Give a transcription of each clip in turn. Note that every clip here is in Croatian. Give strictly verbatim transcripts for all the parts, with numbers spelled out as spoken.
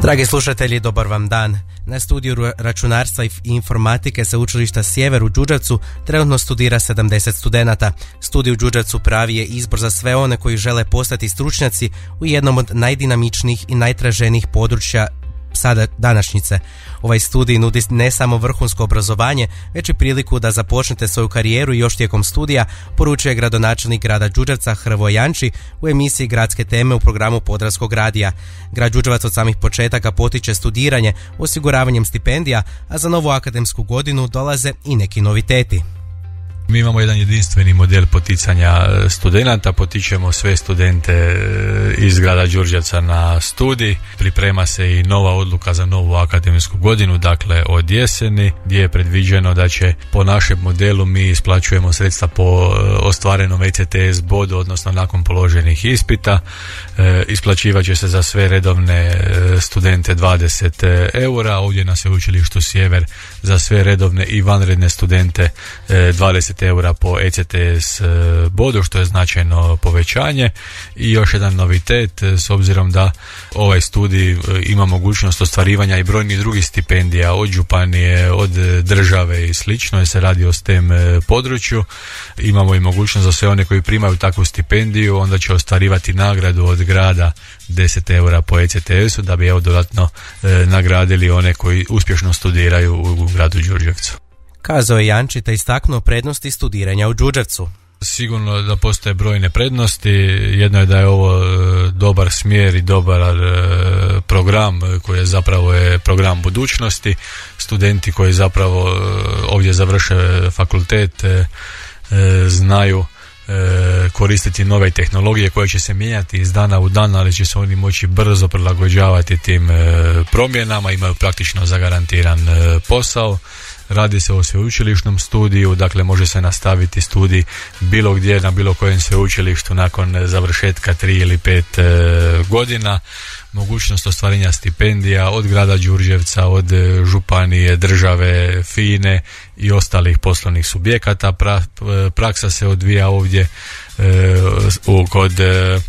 Dragi slušatelji, dobar vam dan. Na studiju računarstva i informatike Sveučilišta Sjever u Đurđevcu trenutno studira sedamdeset studenata. Studij u Đurđevcu pravi je izbor za sve one koji žele postati stručnjaci u jednom od najdinamičnijih i najtraženijih područja sada današnjice. Ovaj studij nudi ne samo vrhunsko obrazovanje, već i priliku da započnete svoju karijeru još tijekom studija, poručuje gradonačelnik grada Đurđevca Hrvoje Janči u emisiji Gradske teme u programu Podravskog radija. Grad Đurđevac od samih početaka potiče studiranje osiguravanjem stipendija, a za novu akademsku godinu dolaze i neki noviteti. Mi imamo jedan jedinstveni model poticanja studenata, potičemo sve studente iz grada Đurđevca na studij. Priprema se i nova odluka za novu akademsku godinu, dakle od jeseni, gdje je predviđeno da će po našem modelu mi isplaćujemo sredstva po ostvarenom E C T S bodu, odnosno nakon položenih ispita. E, isplaćivat će se za sve redovne studente dvadeset eura, ovdje na Sveučilištu Sjever za sve redovne i vanredne studente dvadeset eura po E C T S bodu, što je značajno povećanje. I još jedan novitet, s obzirom da ovaj studij ima mogućnost ostvarivanja i brojnih drugih stipendija od županije, od države i slično, jer se radi o STEM području. Imamo i mogućnost za sve one koji primaju takvu stipendiju, onda će ostvarivati nagradu od grada deset eura po E C T S-u, da bi evo dodatno nagradili one koji uspješno studiraju u gradu Đurđevcu. Kazao je Janči te istaknuo prednosti studiranja u Đurđevcu. Sigurno da postoje brojne prednosti. Jedno je da je ovo dobar smjer i dobar program koji je zapravo je program budućnosti. Studenti koji zapravo ovdje završe fakultet znaju koristiti nove tehnologije koje će se mijenjati iz dana u dan, ali će se oni moći brzo prilagođavati tim promjenama, imaju praktično zagarantiran posao. Radi se o sveučilišnom studiju, dakle može se nastaviti studij bilo gdje na bilo kojem sveučilištu nakon završetka tri ili pet e, godina. Mogućnost ostvarenja stipendija od grada Đurđevca, od županije, države, FINE i ostalih poslovnih subjekata. Pra, praksa se odvija ovdje e, u, kod e,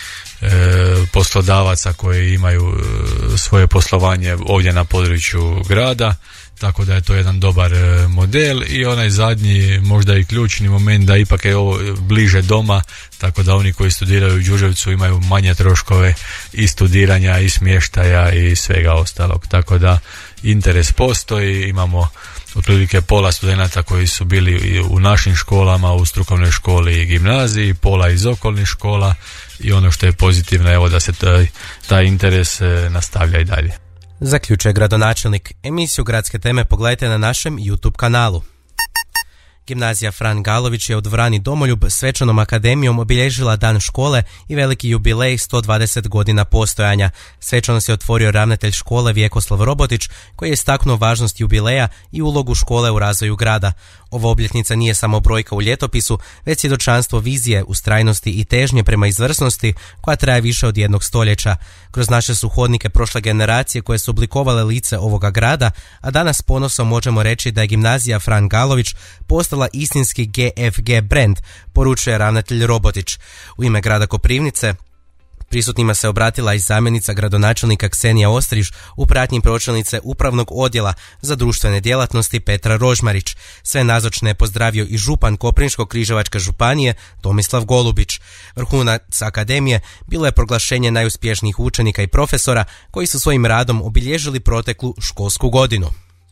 poslodavaca koji imaju svoje poslovanje ovdje na području grada, tako da je to jedan dobar model. I onaj zadnji, možda i ključni moment, da ipak je ovo bliže doma, tako da oni koji studiraju u Đurđevcu imaju manje troškove i studiranja i smještaja i svega ostalog, tako da interes postoji. Imamo otprilike pola studenata koji su bili u našim školama, u strukovnoj školi i gimnaziji, pola iz okolnih škola, i ono što je pozitivno, evo da se taj, taj interes nastavlja i dalje. Zaključuje gradonačelnik. Emisiju Gradske teme pogledajte na našem YouTube kanalu. Gimnazija Fran Galović je u dvorani Domoljub svečanom akademijom obilježila dan škole i veliki jubilej sto dvadeset godina postojanja. Svečano se otvorio ravnatelj škole Vjekoslav Robotić, koji je istaknuo važnost jubileja i ulogu škole u razvoju grada. Ova obljetnica nije samo brojka u ljetopisu, već svjedočanstvo vizije, ustrajnosti i težnje prema izvrsnosti koja traje više od jednog stoljeća. Kroz naše su hodnike prošle generacije koje su oblikovale lice ovoga grada, a danas ponosom možemo reći da je gimnazija Fran Galović postala istinski G F G brand, poručuje ravnatelj Robotić. U ime grada Koprivnice prisutnima se obratila i zamjenica gradonačelnika Ksenija Ostriž u pratnji pročelnice upravnog odjela za društvene djelatnosti Petra Rožmarić. Sve nazočne je pozdravio i župan Koprivničko-križevačke županije Tomislav Golubić. Vrhunac akademije bilo je proglašenje najuspješnijih učenika i profesora koji su svojim radom obilježili proteklu školsku godinu.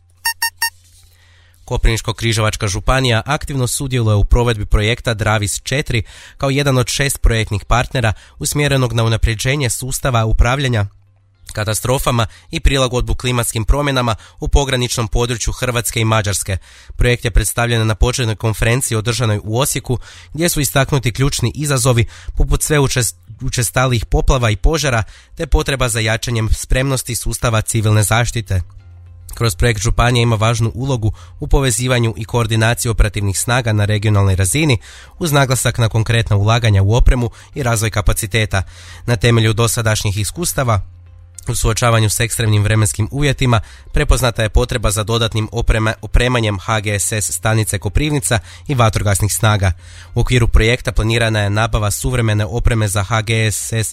Koprivničko-križevačka županija aktivno sudjeluje u provedbi projekta Dravis četiri kao jedan od šest projektnih partnera usmjerenog na unapređenje sustava upravljanja katastrofama i prilagodbu klimatskim promjenama u pograničnom području Hrvatske i Mađarske. Projekt je predstavljen na početnoj konferenciji održanoj u Osijeku, gdje su istaknuti ključni izazovi poput sve učestalijih poplava i požara te potreba za jačanjem spremnosti sustava civilne zaštite. Kroz projekt županija ima važnu ulogu u povezivanju i koordinaciji operativnih snaga na regionalnoj razini, uz naglasak na konkretna ulaganja u opremu i razvoj kapaciteta. Na temelju dosadašnjih iskustava u suočavanju s ekstremnim vremenskim uvjetima prepoznata je potreba za dodatnim oprema, opremanjem H G S S stanice Koprivnica i vatrogasnih snaga. U okviru projekta planirana je nabava suvremene opreme za H G S S